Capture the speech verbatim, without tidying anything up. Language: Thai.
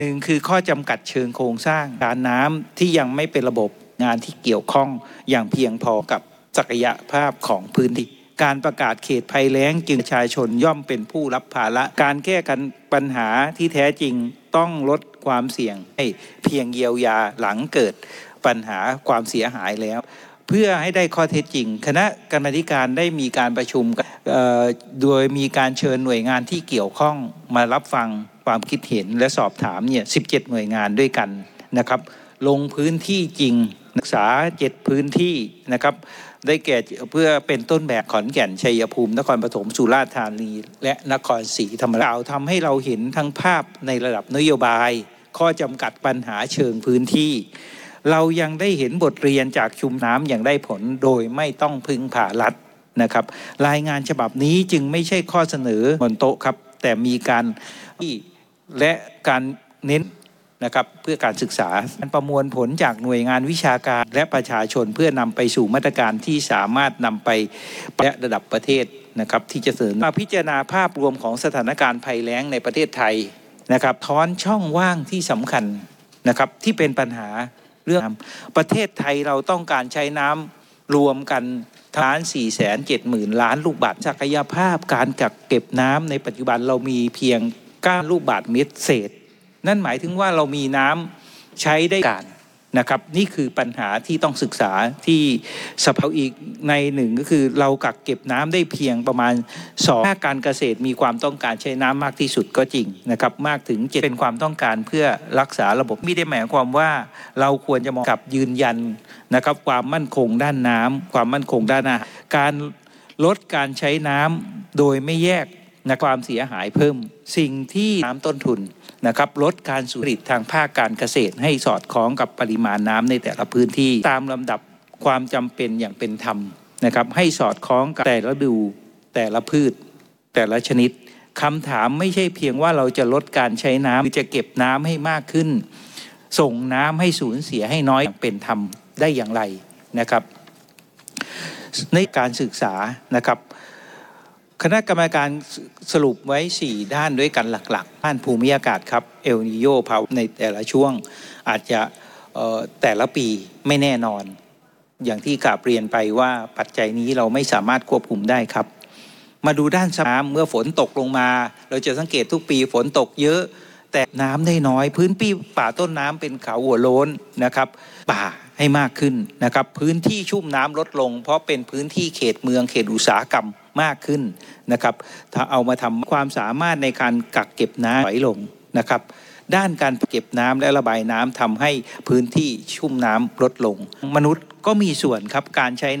หนึ่งคือข้อจำกัดเชิงโครงสร้างการน้ำที่ยังไม่เป็นระบบงานที่เกี่ยวข้องอย่างเพียงพอกับศักยภาพของพื้นที่การประกาศเขตภัยแล้งจึงประชาชนย่อมเป็นผู้รับภาระการแก้กันปัญหาที่แท้จริงต้องลดความเสี่ยงให้เพียงเยียวยาหลังเกิดปัญหาความเสียหายแล้วเพื่อให้ได้ข้อเท็จจริงคณะกรรมาธิการได้มีการประชุมโดยมีการเชิญหน่วยงานที่เกี่ยวข้องมารับฟังความคิดเห็นและสอบถามเนี่ยสิบเจ็ดหน่วยงานด้วยกันนะครับลงพื้นที่จริงศึกษาเจ็ดพื้นที่นะครับได้แก่เพื่อเป็นต้นแบบขอนแก่นชัยภูมินครปฐมสุราษฎร์ธานีและนครศรีธรรมราชทำให้เราเห็นทั้งภาพในระดับนโยบายข้อจำกัดปัญหาเชิงพื้นที่เรายังได้เห็นบทเรียนจากชุมน้ำอย่างได้ผลโดยไม่ต้องพึ่งผ่ารัฐนะครับรายงานฉบับนี้จึงไม่ใช่ข้อเสนอบนโต๊ะครับแต่มีการและการเน้นนะครับเพื่อการศึกษาการประมวลผลจากหน่วยงานวิชาการและประชาชนเพื่อนำไปสู่มาตรการที่สามารถนำไปและระดับประเทศนะครับที่จะเสริมมาพิจารณาภาพรวมของสถานการณ์ภัยแล้งในประเทศไทยนะครับท้อนช่องว่างที่สำคัญนะครับที่เป็นปัญหาเรื่องประเทศไทยเราต้องการใช้น้ำรวมกันล้านสี่แสนเจ็ดหมื่นล้านลูกบาศก์ศักยภาพการกักเก็บน้ำในปัจจุบันเรามีเพียงเก้าลูกบาศก์เมตรเศษนั่นหมายถึงว่าเรามีน้ำใช้ได้การนะครับนี่คือปัญหาที่ต้องศึกษาที่สภาอีกในหนึ่งก็คือเรากักเก็บน้ำได้เพียงประมาณสองภาคการเกษตรมีความต้องการใช้น้ำมากที่สุดก็จริงนะครับมากถึงจะเป็นความต้องการเพื่อรักษาระบบไม่ได้หมายความว่าเราควรจะมองกับยืนยันนะครับความมั่นคงด้านน้ำความมั่นคงด้านอาหารการลดการใช้น้ำโดยไม่แยกนะความเสียหายเพิ่มสิ่งที่น้ำต้นทุนนะครับลดการสูบผลิตทางภาคการเกษตรให้สอดคล้องกับปริมาณน้ำในแต่ละพื้นที่ตามลำดับความจำเป็นอย่างเป็นธรรมนะครับให้สอดคล้องกับแต่ละฤดูแต่ละพืชแต่ละชนิดคำถามไม่ใช่เพียงว่าเราจะลดการใช้น้ำหรือจะเก็บน้ำให้มากขึ้นส่งน้ำให้สูญเสียให้น้อยอย่างเป็นธรรมได้อย่างไรนะครับในการศึกษานะครับคณะกรรมการสรุปไว้สี่ด้านด้วยกันหลักๆด้านภูมิอากาศครับเอลนีโญภาวะในแต่ละช่วงอาจจะแต่ละปีไม่แน่นอนอย่างที่กราบเรียนไปว่าปัจจัยนี้เราไม่สามารถควบคุมได้ครับมาดูด้านน้ำเมื่อฝนตกลงมาเราจะสังเกตทุกปีฝนตกเยอะแต่น้ำได้น้อยพื้นที่ป่าต้นน้ำเป็นเขาหัวโล้นนะครับป่าให้มากขึ้นนะครับพื้นที่ชุ่มน้ำลดลงเพราะเป็นพื้นที่เขตเมืองเขตอุตสาหกรรมมากขึ้นนะครับถ้าเอามาทำความสามารถในการกักเก็บน้ำไหลลงนะครับด้านการเก็บน้ำและระบายน้ำทำให้พื้นที่ชุ่มน้ำลดลงมนุษย์ก็มีส่วนครับการใช้